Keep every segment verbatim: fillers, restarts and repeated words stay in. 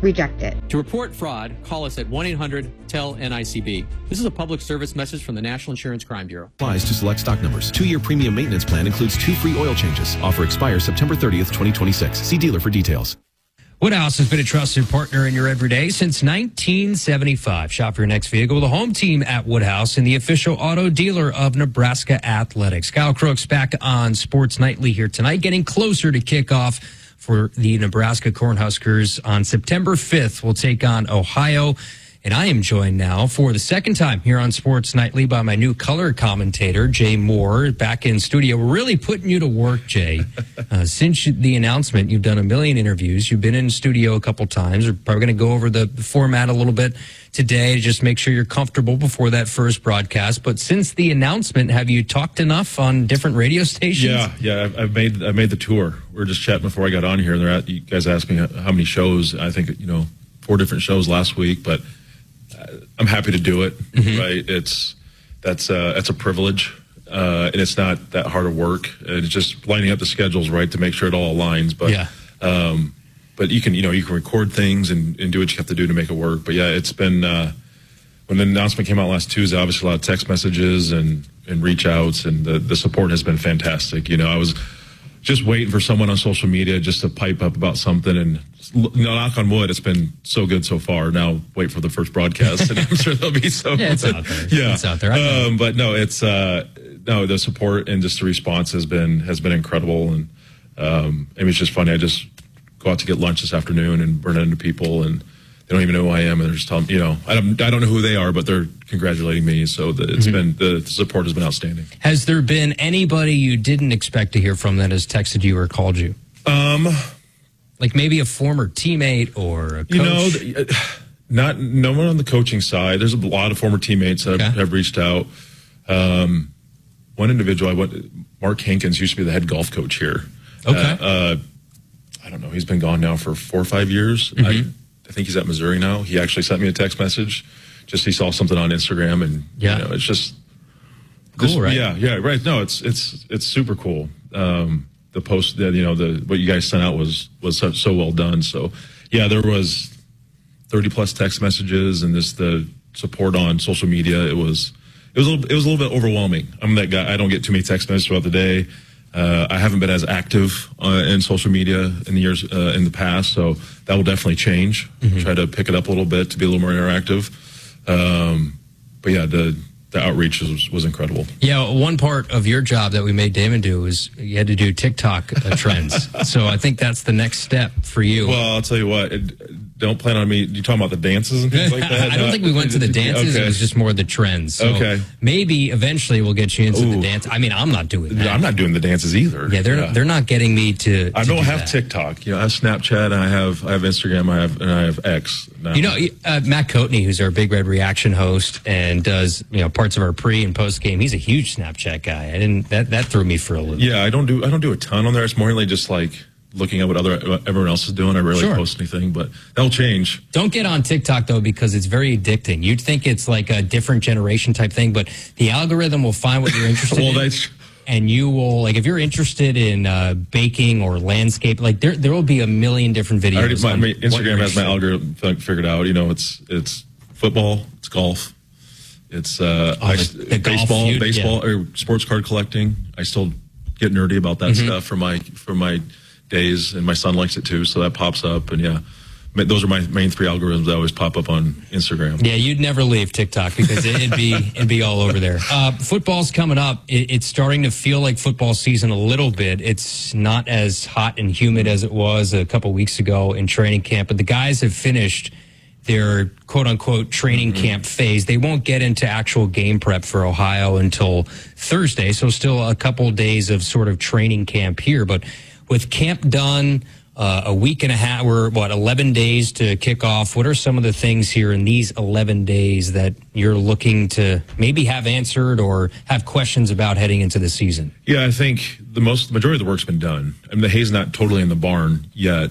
reject it. To report fraud, call us at one eight hundred T E L N I C B. This is a public service message from the National Insurance Crime Bureau. Applies to select stock numbers. Two-year premium maintenance plan includes two free oil changes. Offer expires September thirtieth, twenty twenty-six. See dealer for details. Woodhouse has been a trusted partner in your everyday since nineteen seventy-five. Shop for your next vehicle with a home team at Woodhouse and the official auto dealer of Nebraska Athletics. Kyle Crooks back on Sports Nightly here tonight, getting closer to kickoff for the Nebraska Cornhuskers on September fifth. We'll take on Ohio. And I am joined now for the second time here on Sports Nightly by my new color commentator, Jay Moore, back in studio. We're really putting you to work, Jay. Uh, since the announcement, you've done a million interviews. You've been in studio a couple times. We're probably going to go over the format a little bit today to just make sure you're comfortable before that first broadcast. But since the announcement, have you talked enough on different radio stations? Yeah, yeah. I've, I've made I've made the tour. We were just chatting before I got on here. And they're at, you guys asked me how many shows. I think, you know, four different shows last week, but I'm happy to do it. Mm-hmm. Right? It's that's uh, that's a privilege, uh, and it's not that hard of work. It's just lining up the schedules right to make sure it all aligns. But yeah. um, but you can you know you can record things and, and do what you have to do to make it work. But yeah, it's been uh, when the announcement came out last Tuesday. Obviously, a lot of text messages and and reach outs, and the the support has been fantastic. You know, I was just waiting for someone on social media just to pipe up about something, and you know, knock on wood, it's been so good so far. Now wait for the first broadcast, and I'm sure there'll be some. Yeah, it's out there. Yeah, it's out there. Um, but no, it's uh, no, the support and just the response has been has been incredible, and um, I mean, it's just funny. I just go out to get lunch this afternoon and run into people, and they don't even know who I am, and they're just telling, you know, I don't, I don't know who they are, but they're congratulating me. So the, it's mm-hmm. been the, the support has been outstanding. Has there been anybody you didn't expect to hear from that has texted you or called you? Um, like maybe a former teammate or a coach? You know, not no one on the coaching side. There's a lot of former teammates that okay. have, have reached out. Um, one individual, I went, Mark Hankins used to be the head golf coach here. Okay. Uh, uh, I don't know. He's been gone now for four or five years. Mm-hmm. I, I think he's at Missouri now. He actually sent me a text message. Just he saw something on Instagram, and yeah, you know, it's just cool, this, right? Yeah, yeah, right. No, it's it's it's super cool. Um, the post that you know the what you guys sent out was was so, so well done. So yeah, there was thirty plus text messages, and this the support on social media. It was it was a little, it was a little bit overwhelming. I'm that guy. I don't get too many text messages throughout the day. Uh, I haven't been as active uh, in social media in the years uh, in the past, so that will definitely change. Mm-hmm. Try to pick it up a little bit to be a little more interactive. Um, but yeah, the the outreach was, was incredible. Yeah, one part of your job that we made Damon do was you had to do TikTok uh, trends. So I think that's the next step for you. Well, I'll tell you what. It, don't plan on me. You talking about the dances and things like that? I don't uh, think we went to the dances. Okay. It was just more the trends. So okay. Maybe eventually we'll get you into Ooh. the dance. I mean, I'm not doing that. I'm not doing the dances either. Yeah, they're yeah. they're not getting me to. to I don't do have that. TikTok. You know, I have Snapchat. And I have I have Instagram. I have and I have X. Now. You know, uh, Matt Coatney, who's our Big Red Reaction host and does you know parts of our pre and post game. He's a huge Snapchat guy. I didn't that that threw me for a loop. Yeah, I don't do I don't do a ton on there. It's more really just like looking at what other what everyone else is doing. I rarely sure. post anything, but that'll change. Don't get on TikTok though, because it's very addicting. You'd think it's like a different generation type thing, but the algorithm will find what you're interested well, in. That's... And you will, like, if you're interested in uh, baking or landscape, like, there there will be a million different videos. Already, my, my Instagram has my algorithm figured out. You know, it's it's football, it's golf, it's uh, oh, I, the, the baseball, feud, baseball, yeah. or sports card collecting. I still get nerdy about that mm-hmm. stuff for my for my days, and my son likes it too, so that pops up. And yeah, those are my main three algorithms that always pop up on Instagram. Yeah, you'd never leave TikTok because it'd be it'd be all over there. Uh, football's coming up. It, it's starting to feel like football season a little bit. It's not as hot and humid as it was a couple weeks ago in training camp, but the guys have finished their quote-unquote training mm-hmm. camp phase. They won't get into actual game prep for Ohio until Thursday, so still a couple days of sort of training camp here. But with camp done, uh, a week and a half, we're, what, eleven days to kick off. What are some of the things here in these eleven days that you're looking to maybe have answered or have questions about heading into the season? Yeah, I think the most the majority of the work's been done. I mean, the hay's not totally in the barn yet,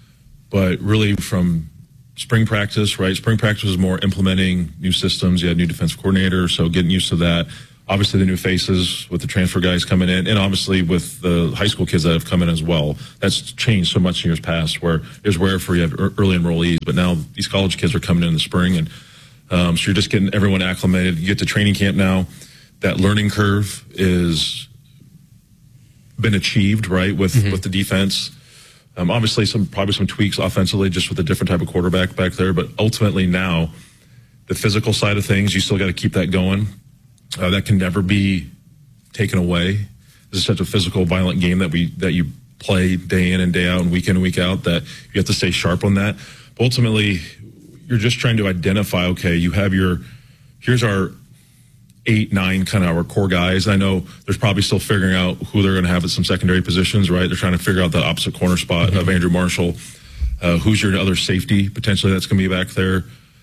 but really from spring practice, right? Spring practice was more implementing new systems. You had new defensive coordinator, so getting used to that. obviously the new faces with the transfer guys coming in, and obviously with the high school kids that have come in as well. That's changed so much in years past, where it was rare for you to have early enrollees, but now these college kids are coming in in the spring, and um, so you're just getting everyone acclimated. You get to training camp now. That learning curve is been achieved, right, with, mm-hmm. with the defense. Um, obviously, some probably some tweaks offensively, just with a different type of quarterback back there. But ultimately now, the physical side of things, you still got to keep that going. Uh, that can never be taken away. This is such a physical, violent game that we that you play day in and day out and week in and week out that you have to stay sharp on that. But ultimately, you're just trying to identify, okay, you have your, here's our eight, nine kind of our core guys. I know there's probably still figuring out who they're going to have at some secondary positions, right? They're trying to figure out that opposite corner spot mm-hmm. of Andrew Marshall. Uh, who's your other safety potentially that's going to be back there?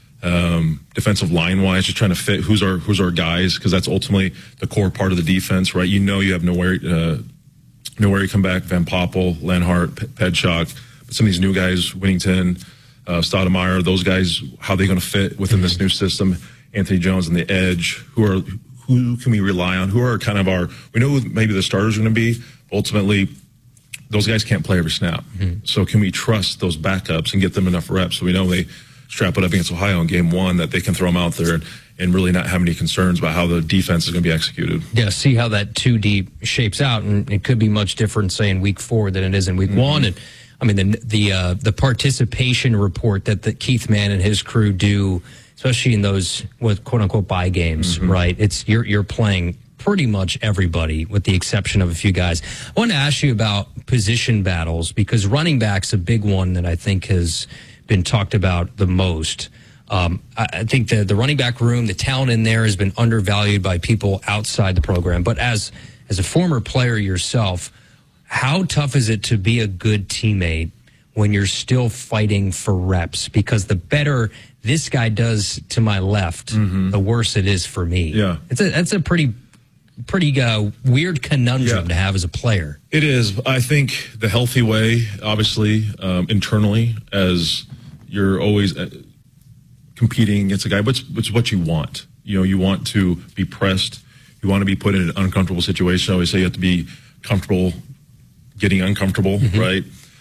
Um, defensive line wise, just trying to fit who's our who's our guys, because that's ultimately the core part of the defense, right? You know, you have nowhere uh, nowhere you come back, Van Poppel, Lenhart, P- Pedshock, but some of these new guys, Winnington, uh, Stoudemire, those guys, how are they going to fit within mm-hmm. this new system? Anthony Jones on the edge, who are who can we rely on? Who are kind of our, we know who maybe the starters are going to be. Ultimately, those guys can't play every snap. Mm-hmm. So can we trust those backups and get them enough reps so we know they strap it up against Ohio in game one, that they can throw them out there and, and really not have any concerns about how the defense is going to be executed. Yeah, see how that two deep shapes out, and it could be much different, say, in week four than it is in week mm-hmm. one. And I mean, the the uh, the participation report that the Keith Mann and his crew do, especially in those with quote unquote bye games, mm-hmm. right? It's you're you're playing pretty much everybody with the exception of a few guys. I want to ask you about position battles, because running back's a big one that I think has been talked about the most. Um, I, I think the the running back room, the talent in there has been undervalued by people outside the program. But as as a former player yourself, how tough is it to be a good teammate when you're still fighting for reps? Because the better this guy does to my left, mm-hmm. the worse it is for me. Yeah, it's a that's a pretty pretty uh, weird conundrum yeah. to have as a player. It is. I think the healthy way, obviously, um, internally, as you're always uh, competing against a guy, but it's what you want. You know, you want to be pressed. You want to be put in an uncomfortable situation. I always say you have to be comfortable getting uncomfortable, mm-hmm. right?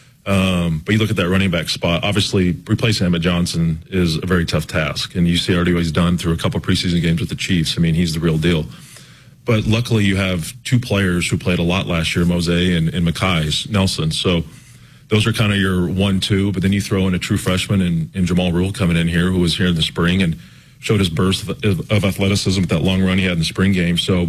Um, but you look at that running back spot, obviously replacing Emmett Johnson is a very tough task. And you see already what he's done through a couple of preseason games with the Chiefs. I mean, he's the real deal. But luckily you have two players who played a lot last year, Mose and, and Mackay Nelson. So those are kind of your one, two, but then you throw in a true freshman and, and Jamal Rule coming in here, who was here in the spring and showed his burst of, of athleticism with that long run he had in the spring game. So,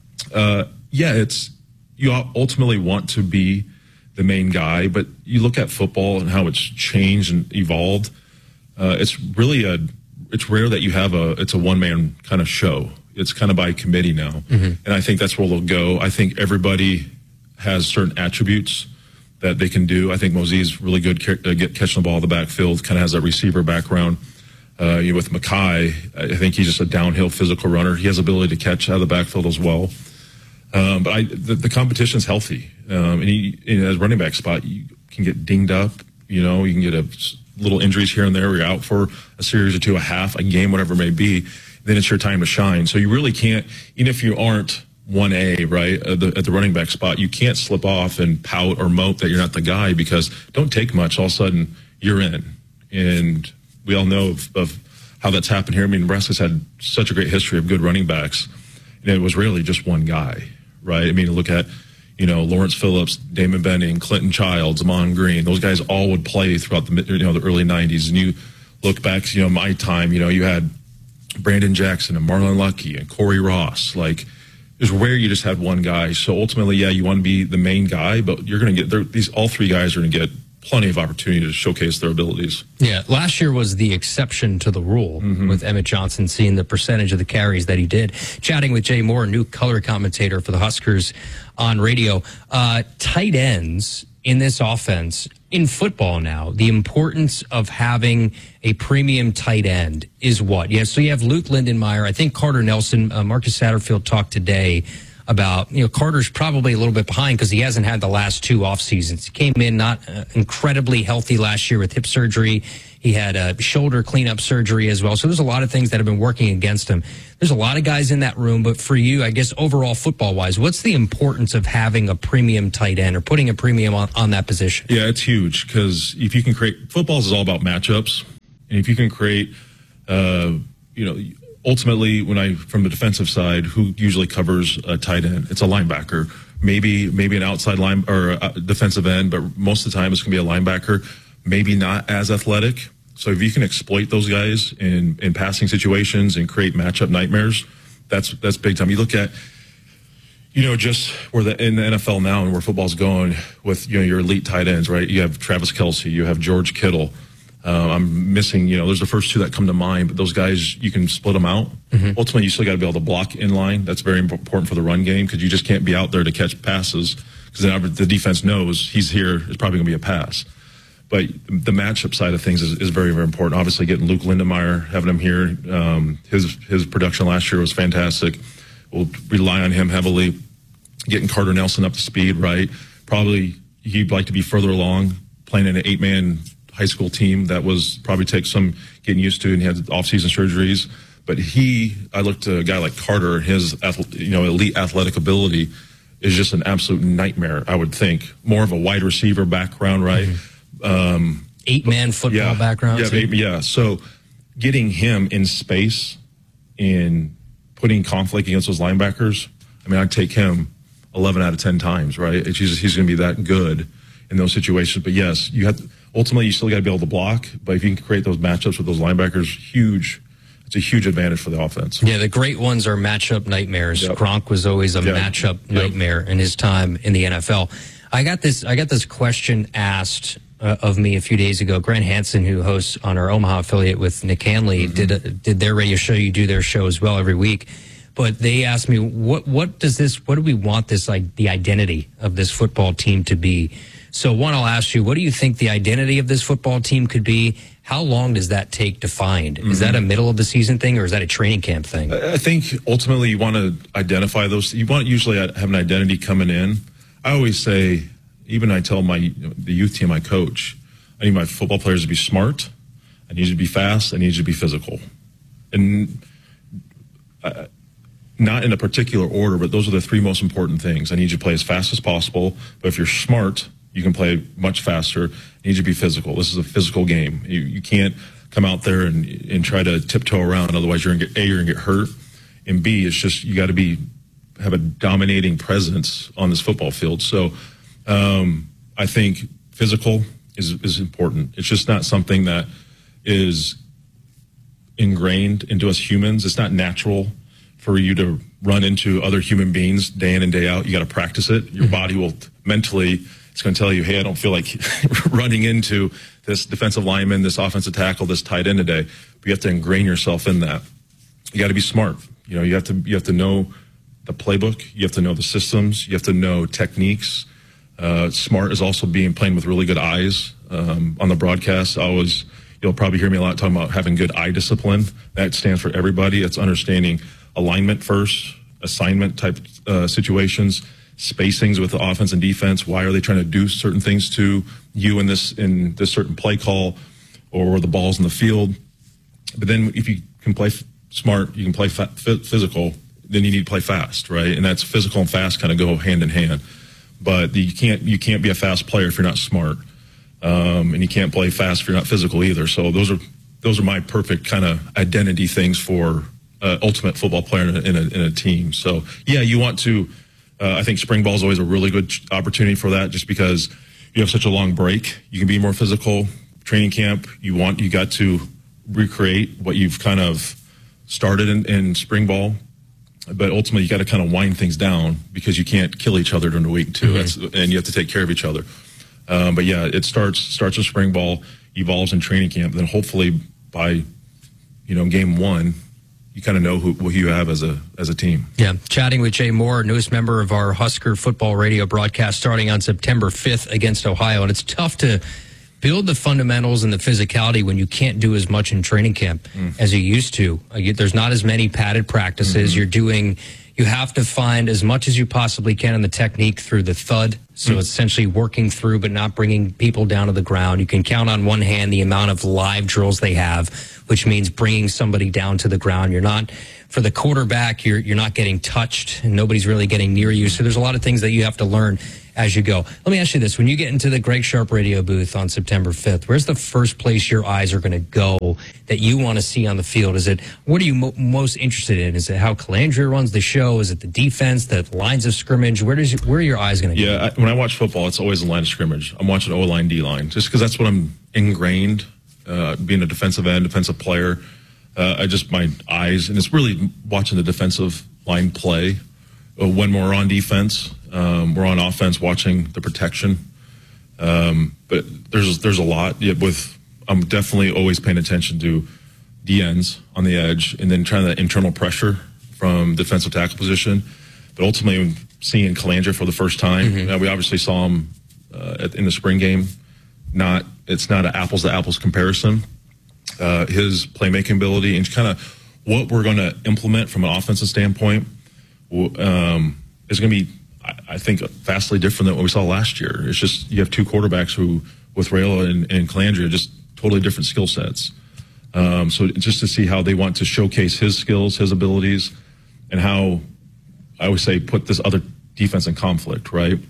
uh, yeah, it's, you ultimately want to be the main guy, but you look at football and how it's changed and evolved. Uh, it's really a, it's rare that you have a, it's a one man kind of show. It's kind of by committee now. Mm-hmm. And I think that's where they'll go. I think everybody has certain attributes that they can do. I think Mosey's really good uh, get, catching the ball in the backfield, kind of has that receiver background. Uh, you know, with Mackay, I think he's just a downhill physical runner. He has ability to catch out of the backfield as well. Um, but I, the, the competition's healthy. Um, and he, in his running back spot, you can get dinged up. You know, you can get a little injuries here and there. Where you're out for a series or two, a half, a game, whatever it may be. Then it's your time to shine. So you really can't, even if you aren't one A, right, at the, at the running back spot, you can't slip off and pout or mope that you're not the guy, because don't take much. All of a sudden, you're in. And we all know of, of how that's happened here. I mean, Nebraska's had such a great history of good running backs. And it was really just one guy, right? I mean, look at, you know, Lawrence Phillips, Damon Benning, Clinton Childs, Amon Green. Those guys all would play throughout the, you know, the early nineties. And you look back, you know, my time, you know, you had Brandon Jackson and Marlon Lucky and Corey Ross. Like, is where you just had one guy. So ultimately, yeah, you want to be the main guy, but you're going to get these. All three guys are going to get plenty of opportunity to showcase their abilities. Yeah, last year was the exception to the rule, mm-hmm. with Emmett Johnson seeing the percentage of the carries that he did. Chatting with Jay Moore, new color commentator for the Huskers on radio. Uh, tight ends in this offense, in football now, the importance of having a premium tight end is what? Yeah, so you have Luke Lindenmeyer. I think Carter Nelson, uh, Marcus Satterfield talked today about, you know, Carter's probably a little bit behind because he hasn't had the last two off seasons. He came in not uh, incredibly healthy last year with hip surgery. He had a shoulder cleanup surgery as well. So there's a lot of things that have been working against him. There's a lot of guys in that room, but for you, I guess overall football wise, what's the importance of having a premium tight end or putting a premium on, on that position? Yeah, it's huge because if you can create, football is all about matchups. And if you can create, uh, you know, ultimately when I, from the defensive side, who usually covers a tight end? It's a linebacker, maybe, maybe an outside line or a defensive end, but most of the time it's going to be a linebacker. Maybe not as athletic. So if you can exploit those guys in, in passing situations and create matchup nightmares, that's that's big time. You look at, you know, just where the in the N F L now and where football's going with, you know, your elite tight ends, right? You have Travis Kelce, you have George Kittle. Uh, I'm missing, you know, there's the first two that come to mind, but those guys, you can split them out. Mm-hmm. Ultimately, you still got to be able to block in line. That's very important for the run game because you just can't be out there to catch passes because then the defense knows he's here. It's probably going to be a pass. But the matchup side of things is, is very, very important. Obviously, getting Luke Lindemeyer, having him here, um, his his production last year was fantastic. We'll rely on him heavily. Getting Carter Nelson up to speed, right? Probably he'd like to be further along, playing in an eight-man high school team that was probably take some getting used to, and he had off-season surgeries. But he, I looked at a guy like Carter, his you know elite athletic ability is just an absolute nightmare. I would think more of a wide receiver background, right? Mm-hmm. Um, Eight man football yeah, background. Yeah, maybe, yeah. So getting him in space and putting conflict against those linebackers, I mean, I'd take him eleven out of ten times, right? It's just, he's going to be that good in those situations. But yes, you have to, ultimately you still got to be able to block. But if you can create those matchups with those linebackers, huge. It's a huge advantage for the offense. Yeah, the great ones are matchup nightmares. Yep. Gronk was always a yep. matchup yep. nightmare in his time in the N F L. I got this. I got this question asked uh, of me a few days ago. Grant Hansen, who hosts on our Omaha affiliate with Nick Hanley, mm-hmm. did a, did their radio show. You do their show as well every week. But they asked me, what what does this? What do we want this like the identity of this football team to be? So one, I'll ask you, what do you think the identity of this football team could be? How long does that take to find? Mm-hmm. Is that a middle of the season thing or is that a training camp thing? I think ultimately you want to identify those. You want to usually have an identity coming in. I always say, even I tell my you know, the youth team I coach, I need my football players to be smart. I need you to be fast. I need you to be physical. And uh, not in a particular order, but those are the three most important things. I need you to play as fast as possible. But if you're smart, you can play much faster. I need you to be physical. This is a physical game. You, you can't come out there and, and try to tiptoe around. Otherwise, you're going to get, A, you're going to get hurt. And B, it's just you got to be have a dominating presence on this football field. So um, I think physical is, is important. It's just not something that is ingrained into us humans. It's not natural for you to run into other human beings day in and day out. You got to practice it. Your mm-hmm. body will mentally, it's going to tell you, hey, I don't feel like running into this defensive lineman, this offensive tackle, this tight end today. But you have to ingrain yourself in that. You got to be smart. You know, you have to you have to know the playbook. You have to know the systems. You have to know techniques. Uh, smart is also being playing with really good eyes. Um, on the broadcast, I always, you'll probably hear me a lot talking about having good eye discipline. That stands for everybody. It's understanding alignment first, assignment type uh, situations, spacings with the offense and defense. Why are they trying to do certain things to you in this in this certain play call, or the ball's in the field? But then if you can play f- smart, you can play fa- f- physical. Then you need to play fast, right? And that's physical and fast kind of go hand in hand. But the, you can't you can't be a fast player if you're not smart, um, and you can't play fast if you're not physical either. So those are those are my perfect kind of identity things for uh, ultimate football player in a, in a, in a team. So yeah, you want to. Uh, I think spring ball is always a really good opportunity for that, just because you have such a long break. You can be more physical. Training camp, you want you got to recreate what you've kind of started in, in spring ball. But ultimately, you got to kind of wind things down because you can't kill each other during the week too, mm-hmm. That's, and you have to take care of each other. Um, but yeah, it starts starts with spring ball, evolves in training camp. Then hopefully by, you know, game one, you kind of know who, who you have as a as a team. Yeah, chatting with Jay Moore, newest member of our Husker football radio broadcast, starting on September fifth against Ohio, and it's tough to build the fundamentals and the physicality when you can't do as much in training camp mm. as you used to. Uh, you, there's not as many padded practices. Mm-hmm. You're doing, you have to find as much as you possibly can in the technique through the thud. So mm-hmm. essentially working through but not bringing people down to the ground. You can count on one hand the amount of live drills they have, which means bringing somebody down to the ground. You're not, for the quarterback, you're you're not getting touched and nobody's really getting near you. So there's a lot of things that you have to learn as you go. Let me ask you this. When you get into the Greg Sharp radio booth on September fifth, where's the first place your eyes are going to go that you want to see on the field? Is it, what are you mo- most interested in? Is it how Calandria runs the show? Is it the defense, the lines of scrimmage? Where does where are your eyes going to go? Yeah, I, when I watch football, it's always the line of scrimmage. I'm watching O-line, D-line, just because that's what I'm ingrained, uh, being a defensive end, defensive player. Uh, I just, my eyes, and it's really watching the defensive line play. Uh, when we're on defense, um, we're on offense, watching the protection. Um, but there's there's a lot. Yeah, with I'm definitely always paying attention to D Ns on the edge, and then trying that internal pressure from defensive tackle position. But ultimately, seeing Calandria for the first time, mm-hmm. uh, we obviously saw him uh, at, in the spring game. Not it's not an apples to apples comparison. Uh, his playmaking ability and kind of what we're going to implement from an offensive standpoint um, is going to be, I, I think, vastly different than what we saw last year. It's just you have two quarterbacks who, with Raiola and, and Calandria, just totally different skill sets. Um, so just to see how they want to showcase his skills, his abilities, and how I always say put this other defense in conflict, right?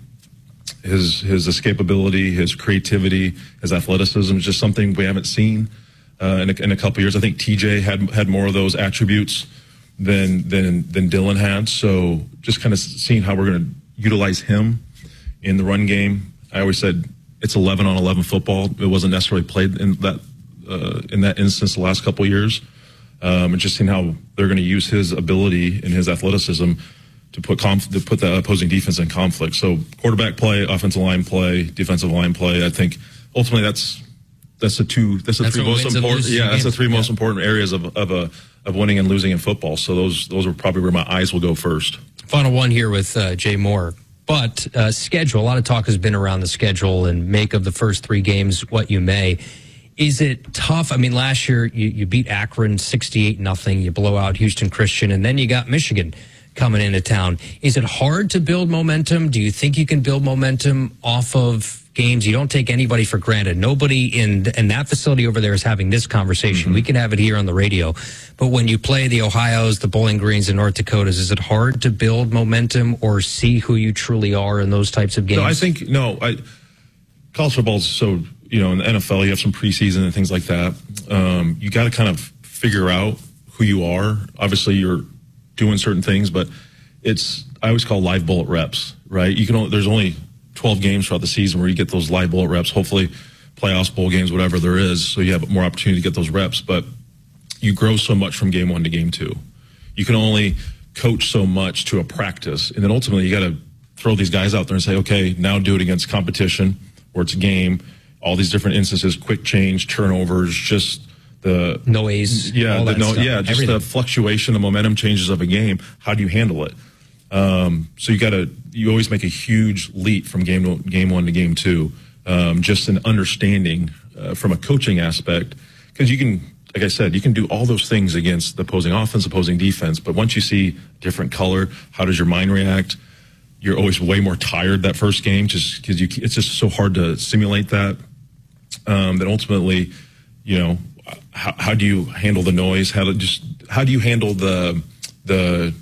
His his escapability, his creativity, his athleticism is just something we haven't seen uh, in, a, in a couple of years. I think T J had had more of those attributes than than than Dylan had. So just kind of seeing how we're going to utilize him in the run game. I always said it's eleven on eleven football. It wasn't necessarily played in that uh, in that instance the last couple of years. Um, and just seeing how they're going to use his ability and his athleticism to put conf- to put the opposing defense in conflict. So quarterback play, offensive line play, defensive line play. I think ultimately that's that's the two that's the that's three most important. Yeah, that's the three yeah. most important areas of of a of winning and losing in football. So those those are probably where my eyes will go first. Final one here with uh, Jay Moore. But uh, schedule. A lot of talk has been around the schedule and make of the first three games what you may. Is it tough? I mean, last year you, you beat Akron sixty-eight nothing. You blow out Houston Christian, and then you got Michigan coming into town. Is it hard to build momentum? Do you think you can build momentum off of games? You don't take anybody for granted. Nobody in in that facility over there is having this conversation. Mm-hmm. We can have it here on the radio. But when you play the Ohios, the Bowling Greens, and North Dakotas, is it hard to build momentum or see who you truly are in those types of games? No, I think, no. I, college football is so, you know, in the N F L, you have some preseason and things like that. Um, you got to kind of figure out who you are. Obviously, you're doing certain things, but it's, I always call live bullet reps, right? You can only, there's only twelve games throughout the season where you get those live bullet reps, hopefully playoffs, bowl games, whatever there is. So you have more opportunity to get those reps, but you grow so much from game one to game two. You can only coach so much to a practice. And then ultimately you got to throw these guys out there and say, okay, now do it against competition or it's a game, all these different instances, quick change, turnovers, just the noise, yeah, the no, yeah, just everything. The fluctuation, the momentum changes of a game. How do you handle it? Um, so you got to, you always make a huge leap from game to, game one to game two, um, just an understanding uh, from a coaching aspect, because you can, like I said, you can do all those things against the opposing offense, opposing defense, but once you see different color, how does your mind react? You're always way more tired that first game, just because you, it's just so hard to simulate that. Um, that ultimately, you know. How, how do you handle the noise? How to just how do you handle the the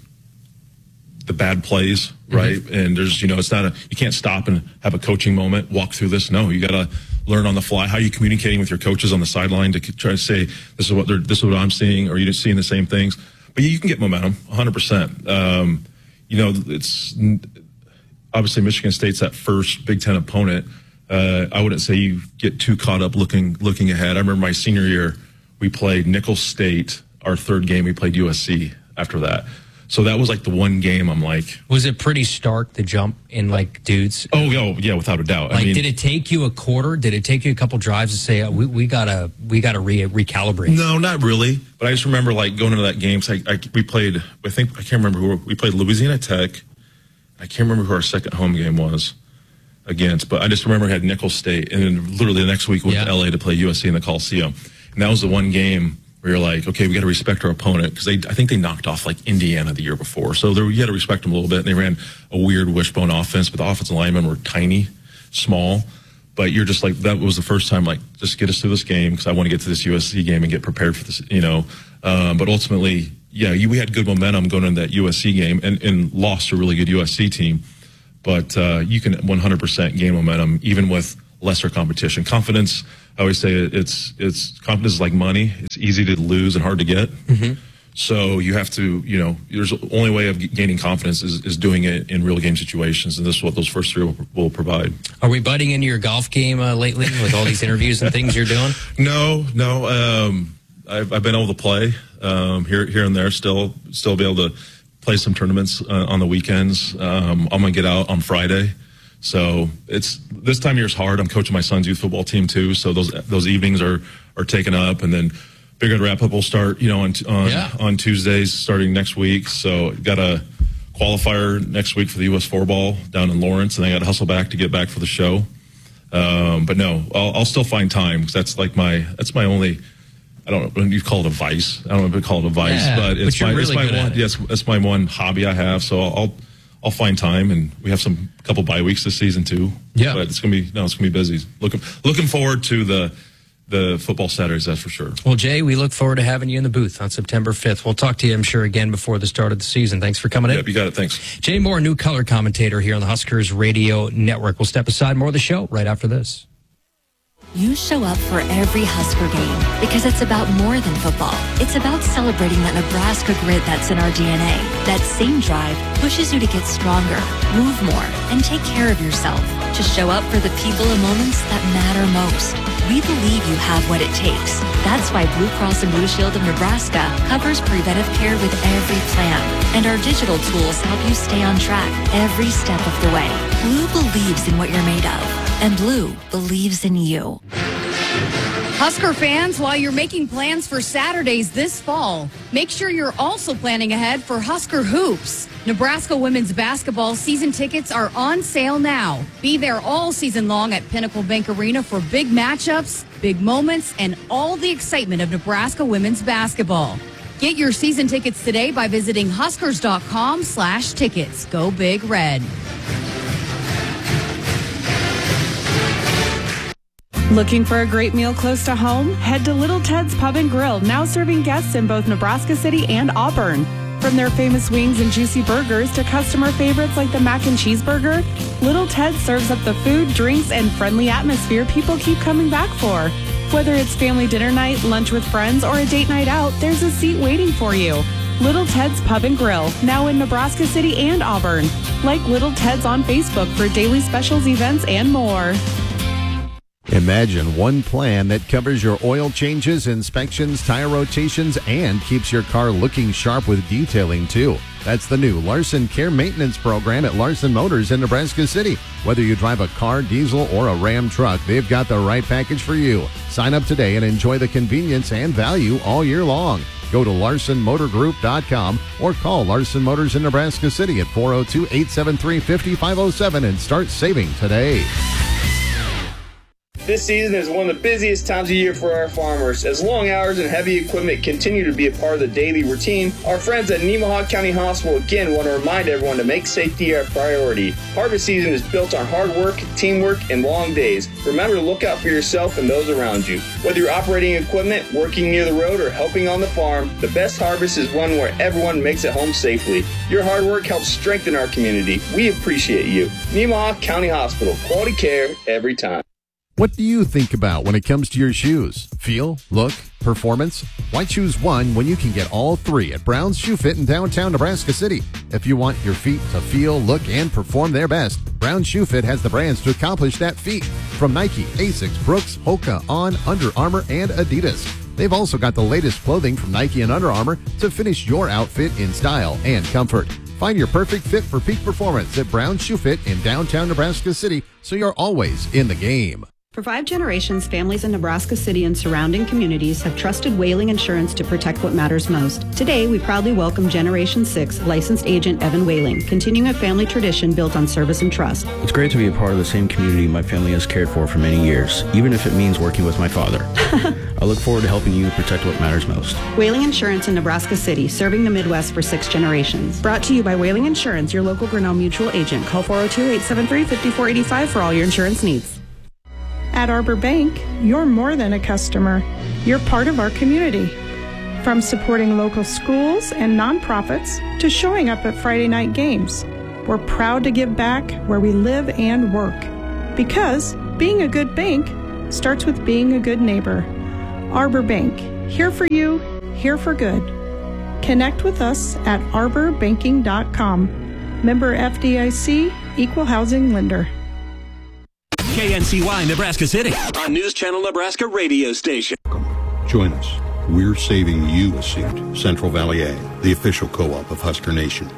the bad plays, right? Mm-hmm. And there's, you know, it's not a, you can't stop and have a coaching moment, walk through this. No, you got to learn on the fly. How are you communicating with your coaches on the sideline to try to say this is what they're this is what I'm seeing, or you're seeing the same things? But you can get momentum, one hundred percent. Um, you know, it's obviously Michigan State's that first Big Ten opponent. Uh, I wouldn't say you get too caught up looking looking ahead. I remember my senior year, we played Nicholls State. Our third game, we played U S C after that. So that was like the one game I'm like. Was it pretty stark, the jump in like dudes? Oh, yeah, yeah, without a doubt. Like, I mean, did it take you a quarter? Did it take you a couple drives to say, oh, we, we gotta we gotta re- recalibrate? No, not really. But I just remember like going into that game. So I, I, we played, I think, I can't remember who, we played Louisiana Tech. I can't remember who our second home game was against, but I just remember we had Nicholls State, and then literally the next week we went yeah. to L A to play U S C in the Coliseum. And that was the one game where you're like, okay, we got to respect our opponent because they, I think they knocked off like Indiana the year before. So there, you got to respect them a little bit. And they ran a weird wishbone offense, but the offensive linemen were tiny, small. But you're just like, that was the first time, like, just get us through this game because I want to get to this U S C game and get prepared for this, you know. Um, but ultimately, yeah, you, we had good momentum going into that U S C game and, and lost to a really good U S C team. But uh, you can one hundred percent gain momentum even with lesser competition. Confidence, I always say it's it's confidence is like money. It's easy to lose and hard to get. Mm-hmm. So you have to, you know, there's the only way of gaining confidence is, is doing it in real game situations, and this is what those first three will, will provide. Are we butting into your golf game uh, lately with all these interviews and things you're doing? No, no. Um, I've, I've been able to play um, here here and there. Still, still be able to play some tournaments uh, on the weekends. Um, I'm gonna get out on Friday. So it's this time of year is hard. I'm coaching my son's youth football team too, so those those evenings are are taken up, and then Big Red Wrap Up will start, you know, on on, yeah. on Tuesdays starting next week. So got a qualifier next week for the U S four ball down in Lawrence, and I got to hustle back to get back for the show. Um, but no, I'll, I'll still find time because that's like my that's my only. I don't know. You call it a vice. I don't know if you call it a vice, yeah, but it's but my, really it's my good one. at it. Yes, it's my one hobby I have. So I'll. I'll I'll find time, and we have some couple bye weeks this season too. Yeah, but it's gonna be no, it's gonna be busy. Looking looking forward to the the football Saturdays, that's for sure. Well, Jay, we look forward to having you in the booth on September fifth. We'll talk to you, I'm sure, again before the start of the season. Thanks for coming in. Yeah, you got it. Thanks. Jay Moore, new color commentator here on the Huskers Radio Network. We'll step aside more of the show right after this. You show up for every Husker game because it's about more than football. It's about celebrating that Nebraska grit that's in our D N A. That same drive pushes you to get stronger, move more, and take care of yourself. To show up for the people and moments that matter most. We believe you have what it takes. That's why Blue Cross and Blue Shield of Nebraska covers preventive care with every plan. And our digital tools help you stay on track every step of the way. Blue believes in what you're made of. And Blue believes in you. Husker fans, while you're making plans for Saturdays this fall, make sure you're also planning ahead for Husker Hoops. Nebraska women's basketball season tickets are on sale now. Be there all season long at Pinnacle Bank Arena for big matchups, big moments, and all the excitement of Nebraska women's basketball. Get your season tickets today by visiting huskers.com slash tickets. Go Big Red. Looking for a great meal close to home? Head to Little Ted's Pub and Grill, now serving guests in both Nebraska City and Auburn. From their famous wings and juicy burgers to customer favorites like the mac and cheeseburger, Little Ted serves up the food, drinks, and friendly atmosphere people keep coming back for. Whether it's family dinner night, lunch with friends, or a date night out, there's a seat waiting for you. Little Ted's Pub and Grill, now in Nebraska City and Auburn. Like Little Ted's on Facebook for daily specials, events, and more. Imagine one plan that covers your oil changes, inspections, tire rotations, and keeps your car looking sharp with detailing, too. That's the new Larson Care Maintenance Program at Larson Motors in Nebraska City. Whether you drive a car, diesel, or a Ram truck, they've got the right package for you. Sign up today and enjoy the convenience and value all year long. Go to larson motor group dot com or call Larson Motors in Nebraska City at four oh two, eight seven three, five five oh seven and start saving today. This season is one of the busiest times of year for our farmers. As long hours and heavy equipment continue to be a part of the daily routine, our friends at Nemaha County Hospital again want to remind everyone to make safety a priority. Harvest season is built on hard work, teamwork, and long days. Remember to look out for yourself and those around you. Whether you're operating equipment, working near the road, or helping on the farm, the best harvest is one where everyone makes it home safely. Your hard work helps strengthen our community. We appreciate you. Nemaha County Hospital. Quality care every time. What do you think about when it comes to your shoes? Feel, look, performance? Why choose one when you can get all three at Brown's Shoe Fit in downtown Nebraska City? If you want your feet to feel, look, and perform their best, Brown's Shoe Fit has the brands to accomplish that feat. From Nike, Asics, Brooks, Hoka, On, Under Armour, and Adidas. They've also got the latest clothing from Nike and Under Armour to finish your outfit in style and comfort. Find your perfect fit for peak performance at Brown's Shoe Fit in downtown Nebraska City so you're always in the game. For five generations, families in Nebraska City and surrounding communities have trusted Whaling Insurance to protect what matters most. Today, we proudly welcome Generation six licensed agent Evan Whaling, continuing a family tradition built on service and trust. It's great to be a part of the same community my family has cared for for many years, even if it means working with my father. I look forward to helping you protect what matters most. Whaling Insurance in Nebraska City, serving the Midwest for six generations. Brought to you by Whaling Insurance, your local Grinnell Mutual agent. Call four oh two, eight seven three, five four eight five for all your insurance needs. At Arbor Bank, you're more than a customer. You're part of our community. From supporting local schools and nonprofits to showing up at Friday night games, we're proud to give back where we live and work. Because being a good bank starts with being a good neighbor. Arbor Bank, here for you, here for good. Connect with us at arbor banking dot com. Member F D I C, Equal Housing Lender. K N C Y Nebraska City on News Channel Nebraska radio station. Join us. We're saving you a seat. Central Valley Ag, the official co-op of Husker Nation.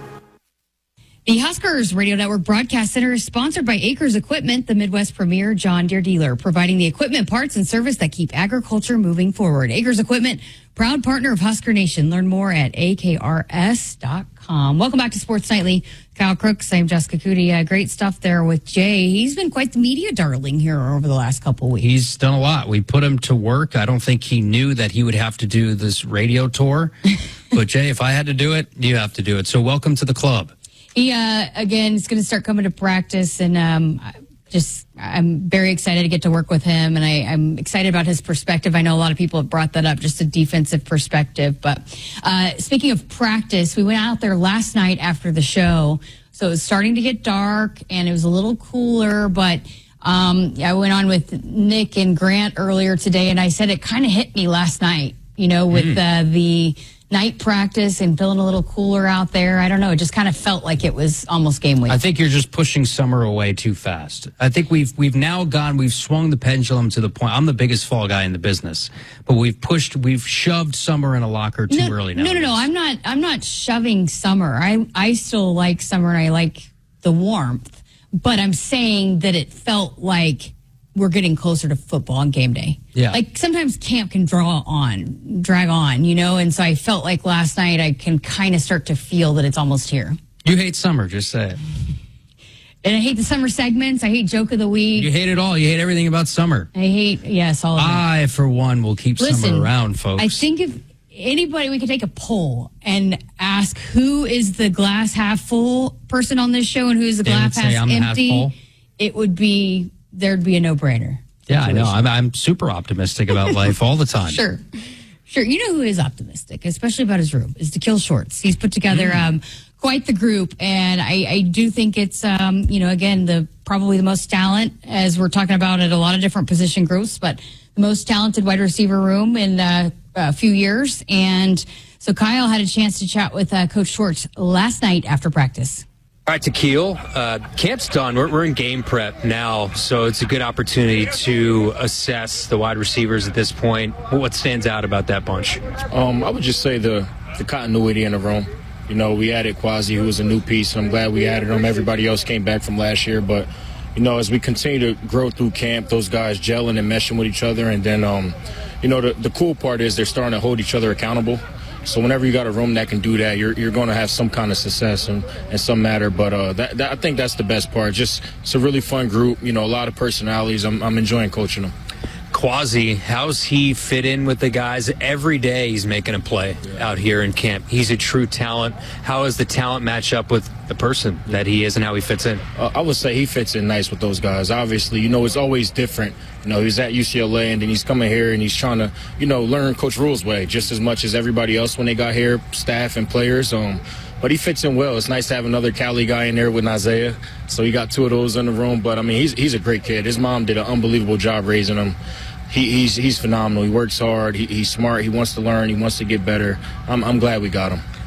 The Huskers Radio Network Broadcast Center is sponsored by Acres Equipment, the Midwest premier John Deere dealer, providing the equipment, parts, and service that keep agriculture moving forward. Acres Equipment, proud partner of Husker Nation. Learn more at A K R S dot com. Welcome back to Sports Nightly. Kyle Crooks, I'm Jessica Cootie. Uh, great stuff there with Jay. He's been quite the media darling here over the last couple of weeks. He's done a lot. We put him to work. I don't think he knew that he would have to do this radio tour. But, Jay, if I had to do it, you have to do it. So welcome to the club. He, uh, again, is going to start coming to practice, and um, just I'm very excited to get to work with him, and I, I'm excited about his perspective. I know a lot of people have brought that up, just a defensive perspective. But uh, speaking of practice, we went out there last night after the show, so it was starting to get dark, and it was a little cooler, but um, I went on with Nick and Grant earlier today, and I said it kind of hit me last night, you know, with mm. uh, the night practice and feeling a little cooler out there. I don't know. It just kind of felt like it was almost game week. I think you're just pushing summer away too fast. I think we've we've now gone, we've swung the pendulum to the point. I'm the biggest fall guy in the business, but we've pushed, we've shoved summer in a locker too no, early now. No, no, no. I'm not, I'm not shoving summer. I, I still like summer and I like the warmth, but I'm saying that it felt like we're getting closer to football on game day. Yeah. Like sometimes camp can draw on, drag on, you know? And so I felt like last night I can kind of start to feel that it's almost here. You hate summer, just say it. And I hate the summer segments. I hate joke of the week. You hate it all. You hate everything about summer. I hate, yes, all of it. I, for one, will keep Listen, summer around, folks. I think if anybody, we could take a poll and ask who is the glass half full person on this show and who's the They glass would say half I'm empty. half full. It would be, there'd be a no-brainer. Yeah, I know. I'm, I'm super optimistic about life all the time. Sure. Sure. You know who is optimistic, especially about his room, is DeKill Shorts. He's put together mm. um, quite the group, and I, I do think it's, um, you know, again, the probably the most talent, as we're talking about at a lot of different position groups, but the most talented wide receiver room in uh, a few years. And so Kyle had a chance to chat with uh, Coach Schwartz last night after practice. All right, Tequil, uh, camp's done. We're, we're in game prep now, so it's a good opportunity to assess the wide receivers at this point. What stands out about that bunch? Um, I would just say the, the continuity in the room. You know, we added Quasi, who was a new piece, and I'm glad we added him. Everybody else came back from last year, but, you know, as we continue to grow through camp, those guys gelling and meshing with each other, and then, um, you know, the, the cool part is they're starting to hold each other accountable. So whenever you got a room that can do that, you're you're going to have some kind of success in, in some matter. But uh, that, that I think that's the best part. Just it's a really fun group. You know, a lot of personalities. I'm I'm enjoying coaching them. Quasi, how's he fit in with the guys? Every day he's making a play yeah. out here in camp. He's a true talent. How does the talent match up with the person that he is and how he fits in? Uh, I would say he fits in nice with those guys. Obviously, you know, it's always different. You know, he's at U C L A and then he's coming here and he's trying to, you know, learn Coach Rule's way just as much as everybody else when they got here, staff and players. Um, but he fits in well. It's nice to have another Cali guy in there with Isaiah. So he got two of those in the room. But, I mean, he's he's a great kid. His mom did an unbelievable job raising him. He, he's he's phenomenal. He works hard. He, he's smart. He wants to learn. He wants to get better. I'm I'm glad we got him.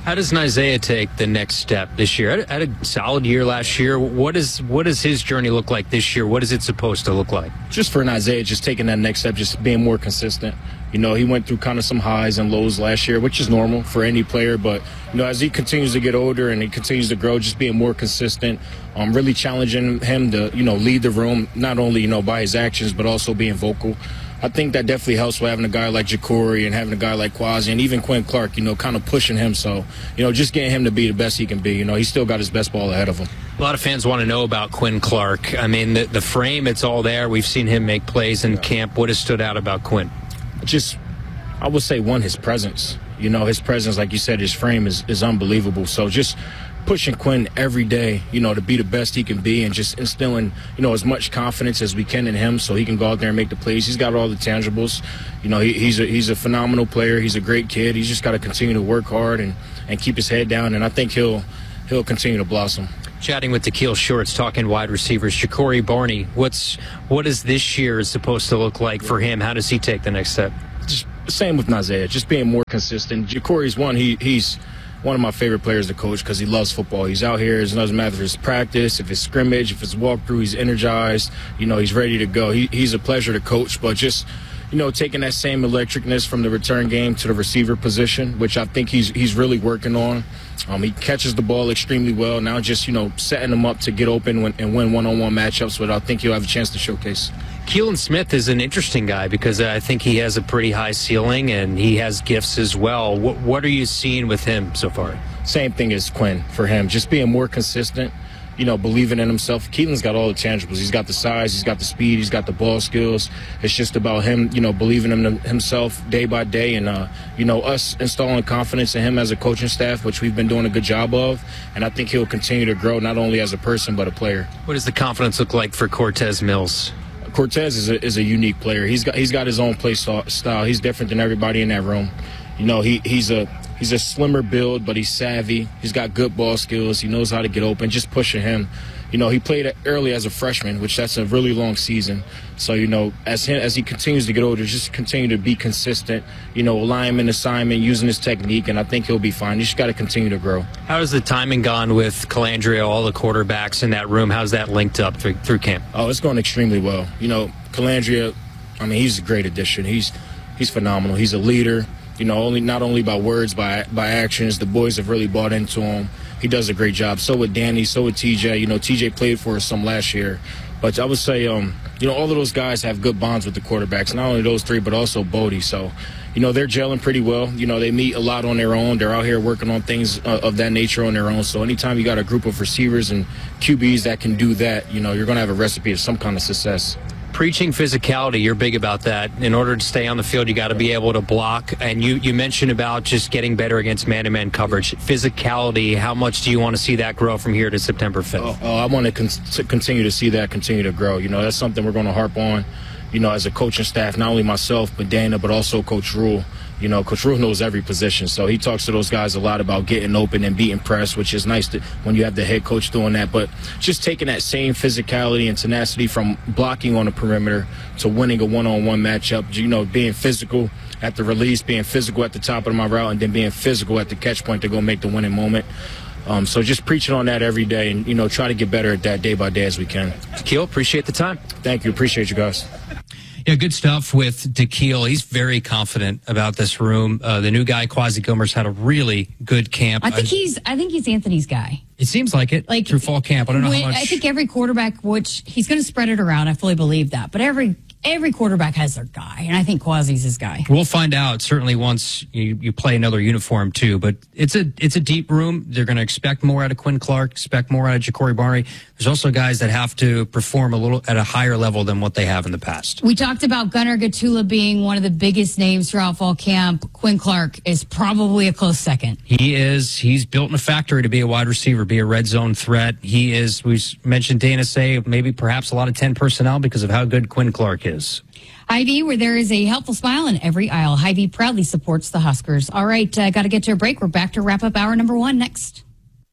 How does Isaiah take the next step this year? Had, had a solid year last year. What is what does his journey look like this year? What is it supposed to look like? Just for an Isaiah, just taking that next step, just being more consistent. You know, he went through kind of some highs and lows last year, which is normal for any player. But, you know, as he continues to get older and he continues to grow, just being more consistent, um, really challenging him to, you know, lead the room, not only, you know, by his actions, but also being vocal. I think that definitely helps with having a guy like Ja'Cory and having a guy like Quasi and even Quinn Clark, you know, kind of pushing him. So, you know, just getting him to be the best he can be. You know, he's still got his best ball ahead of him. A lot of fans want to know about Quinn Clark. I mean, the, the frame, it's all there. We've seen him make plays in yeah. camp. What has stood out about Quinn? Just, I would say, one, his presence. You know, his presence, like you said, his frame is, is unbelievable. So just pushing Quinn every day, you know, to be the best he can be and just instilling, you know, as much confidence as we can in him so he can go out there and make the plays. He's got all the tangibles. You know, he, he's a he's a phenomenal player. He's a great kid. He's just got to continue to work hard and, and keep his head down, and I think he'll he'll continue to blossom. Chatting with Da'Keil Shorts, talking wide receivers. Ja'Cory Barney, what's what is this year supposed to look like for him? How does he take the next step? Just same with Isaiah, just being more consistent. Ja'Cory's one, he he's one of my favorite players to coach because he loves football. He's out here. It doesn't matter if it's practice, if it's scrimmage, if it's walkthrough, he's energized. You know, he's ready to go. He, he's a pleasure to coach, but just, you know, taking that same electricness from the return game to the receiver position, which I think he's he's really working on. Um, he catches the ball extremely well. Now just, you know, setting him up to get open when, and win one-on-one matchups, but I think he'll have a chance to showcase. Keelan Smith is an interesting guy because I think he has a pretty high ceiling and he has gifts as well. What, what are you seeing with him so far? Same thing as Quinn for him, just being more consistent, you know, believing in himself. Keelan's got all the tangibles. He's got the size, he's got the speed, he's got the ball skills. It's just about him, you know, believing in himself day by day and, uh, you know, us installing confidence in him as a coaching staff, which we've been doing a good job of. And I think he'll continue to grow not only as a person but a player. What does the confidence look like for Cortez Mills? Cortez is a, is a unique player. He's got he's got his own play style. He's different than everybody in that room. You know, he he's a he's a slimmer build, but he's savvy. He's got good ball skills. He knows how to get open. Just pushing him. You know, he played early as a freshman, which that's a really long season. So, you know, as him, as he continues to get older, just continue to be consistent, you know, alignment, assignment, using his technique, and I think he'll be fine. You just got to continue to grow. How has the timing gone with Calandria, all the quarterbacks in that room? How's that linked up through, through camp? Oh, it's going extremely well. You know, Calandria, I mean, he's a great addition. He's he's phenomenal. He's a leader, you know, only not only by words, by by actions. The boys have really bought into him. He does a great job. So with Danny, so with T J. You know, T J played for us some last year. But I would say, um, you know, all of those guys have good bonds with the quarterbacks. Not only those three, but also Bodie. So, you know, they're gelling pretty well. You know, they meet a lot on their own. They're out here working on things uh, of that nature on their own. So anytime you got a group of receivers and Q Bs that can do that, you know, you're going to have a recipe of some kind of success. Preaching physicality, you're big about that. In order to stay on the field, you got to be able to block. And you, you mentioned about just getting better against man-to-man coverage. Physicality, how much do you want to see that grow from here to September fifth? Oh, oh I want to, con- to continue to see that continue to grow. You know, that's something we're going to harp on, you know, as a coaching staff, not only myself, but Dana, but also Coach Rule. You know, Coach Rule knows every position, so he talks to those guys a lot about getting open and beating press, which is nice to, when you have the head coach doing that. But just taking that same physicality and tenacity from blocking on the perimeter to winning a one-on-one matchup, you know, being physical at the release, being physical at the top of my route, and then being physical at the catch point to go make the winning moment. Um, so just preaching on that every day and, you know, try to get better at that day by day as we can. Da'Keil, appreciate the time. Thank you. Appreciate you guys. Yeah, good stuff with Da'Keil. He's very confident about this room. Uh, the new guy, Quasi Gilmer's had a really good camp. I think he's. I think he's Anthony's guy. It seems like it. Like through fall camp. I don't know when, how much. I think every quarterback, which he's going to spread it around. I fully believe that. But every every quarterback has their guy, and I think Quasi's his guy. We'll find out certainly once you, you play another uniform too. But it's a it's a deep room. They're going to expect more out of Quinn Clark, expect more out of Ja'Cory Barney. There's also guys that have to perform a little at a higher level than what they have in the past. We talked about Gunnar Gatula being one of the biggest names throughout fall camp. Quinn Clark is probably a close second. He is. He's built in a factory to be a wide receiver, be a red zone threat. He is. We mentioned Dana say maybe perhaps a lot of ten personnel because of how good Quinn Clark is. Hy-Vee, where there is a helpful smile in every aisle. Hy-Vee proudly supports the Huskers. All right, uh, got to get to a break. We're back to wrap up hour number one next.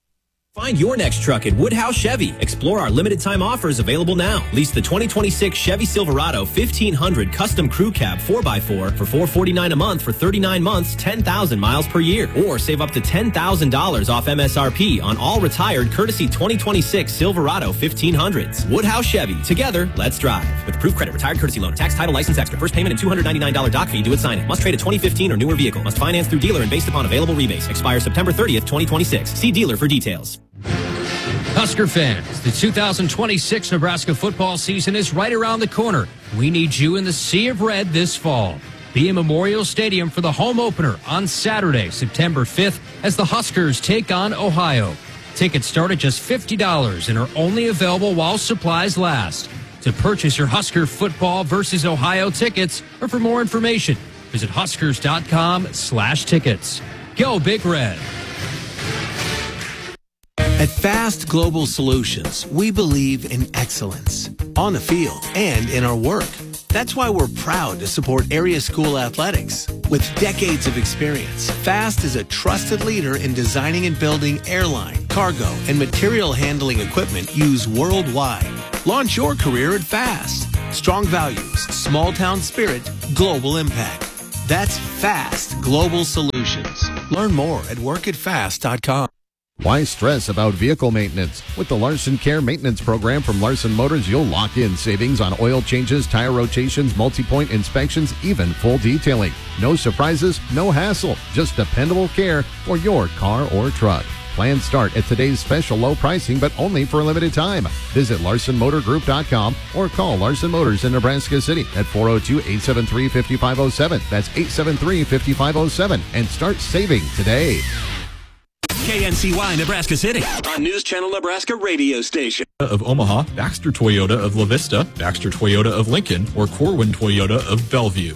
Find your next truck at Woodhouse Chevy. Explore our limited time offers available now. Lease the twenty twenty-six Chevy Silverado fifteen hundred Custom Crew Cab four by four for four hundred forty-nine dollars a month for thirty-nine months, ten thousand miles per year. Or save up to ten thousand dollars off M S R P on all retired courtesy twenty twenty-six Silverado fifteen hundreds. Woodhouse Chevy. Together, let's drive. With approved credit, retired courtesy loan, tax, title, license extra. First payment and two hundred ninety-nine dollars doc fee due at signing. Must trade a twenty fifteen or newer vehicle. Must finance through dealer and based upon available rebates. Expires September thirtieth, twenty twenty-six. See dealer for details. Husker fans, the two thousand twenty-six Nebraska football season is right around the corner. We need you in the Sea of Red this fall. Be in Memorial Stadium for the home opener on Saturday, September fifth, as the Huskers take on Ohio. Tickets start at just fifty dollars and are only available while supplies last. To purchase your Husker football versus Ohio tickets, or for more information, visit huskers.com slash tickets. Go Big Red. At Fast Global Solutions, we believe in excellence on the field and in our work. That's why we're proud to support area school athletics. With decades of experience, Fast is a trusted leader in designing and building airline, cargo, and material handling equipment used worldwide. Launch your career at Fast. Strong values, small town spirit, global impact. That's Fast Global Solutions. Learn more at work at fast dot com. Why stress about vehicle maintenance? With the Larson Care Maintenance Program from Larson Motors, you'll lock in savings on oil changes, tire rotations, multi-point inspections, even full detailing. No surprises, no hassle, just dependable care for your car or truck. Plans start at today's special low pricing, but only for a limited time. Visit larson motor group dot com or call Larson Motors in Nebraska City at four oh two, eight seven three, five five oh seven. That's eight seven three, five five oh seven, and start saving today. K N C Y Nebraska City on News Channel Nebraska radio station. Of Omaha, Baxter Toyota of La Vista, Baxter Toyota of Lincoln, or Corwin Toyota of Bellevue.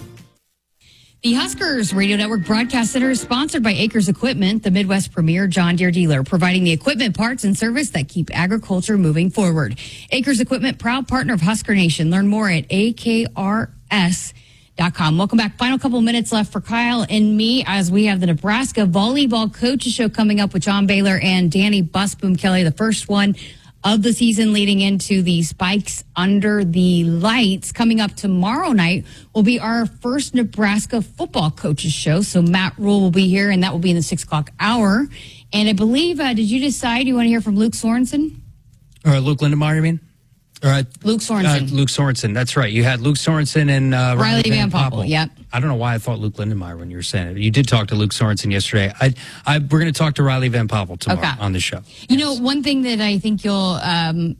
The Huskers Radio Network Broadcast Center is sponsored by Acres Equipment, the Midwest premier John Deere dealer, providing the equipment, parts, and service that keep agriculture moving forward. Acres Equipment, proud partner of Husker Nation. Learn more at A K R S dot com. Welcome back. Final couple minutes left for Kyle and me as we have the Nebraska Volleyball Coaches Show coming up with John Baylor and Danny Busboom Kelly, the first one of the season leading into the Spikes Under the Lights. Coming up tomorrow night will be our first Nebraska Football Coaches Show. So Matt Rule will be here, and that will be in the six o'clock hour. And I believe, uh, did you decide you want to hear from Luke Sorensen? Or Luke Lindemeyer, you mean? All right. Luke Sorensen. Uh, Luke Sorensen, that's right. You had Luke Sorensen and uh, Riley, Riley Van, Van Poppel. Poppel. Yep. I don't know why I thought Luke Lindemeyer when you were saying it. You did talk to Luke Sorensen yesterday. I, I, we're going to talk to Riley Van Poppel tomorrow okay. on the show. You yes. know, one thing that I think you'll um,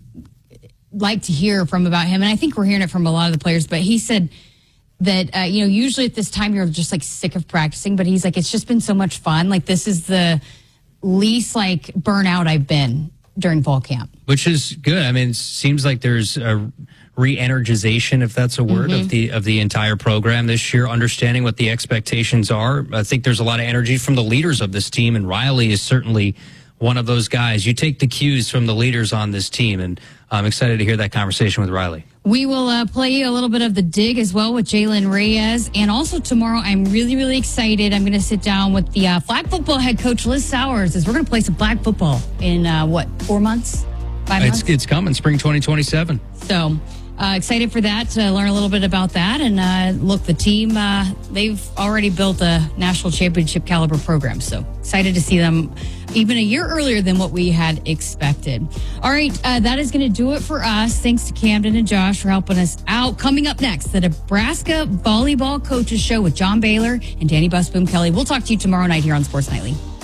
like to hear from about him, and I think we're hearing it from a lot of the players, but he said that, uh, you know, usually at this time you're just like sick of practicing, but he's like, it's just been so much fun. Like, this is the least like burnout I've been during fall camp. Which is good. I mean, it seems like there's a re-energization, if that's a word, mm-hmm. of the of the entire program this year, understanding what the expectations are. I think there's a lot of energy from the leaders of this team, and Riley is certainly one of those guys. You take the cues from the leaders on this team, and I'm excited to hear that conversation with Riley. We will uh, play you a little bit of The Dig as well with Jalen Reyes. And also tomorrow, I'm really, really excited. I'm going to sit down with the uh, flag football head coach, Liz Sowers, as we're going to play some flag football in, uh, what, four months? Five it's, months? It's coming, spring twenty twenty-seven. So uh, excited for that, to learn a little bit about that. And uh, look, the team, uh, they've already built a national championship caliber program. So excited to see them even a year earlier than what we had expected. All right, uh, that is going to do it for us. Thanks to Camden and Josh for helping us out. Coming up next, the Nebraska Volleyball Coaches Show with John Baylor and Danny Busboom Kelly. We'll talk to you tomorrow night here on Sports Nightly.